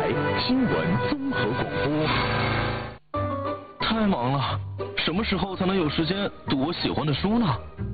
台新闻综合广播。 太忙了，什么时候才能有时间读我喜欢的书呢？